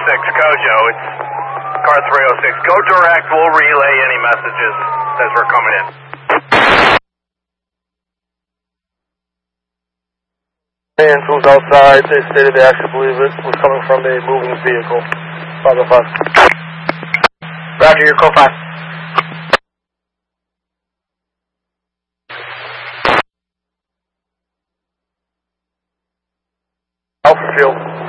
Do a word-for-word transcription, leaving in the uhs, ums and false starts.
six, Kojo, it's car three oh six. Go direct, we'll relay any messages as we're coming in. And who's outside, they stated they actually believe it was coming from a moving vehicle. five oh five. Roger, your call five. Alpha Field.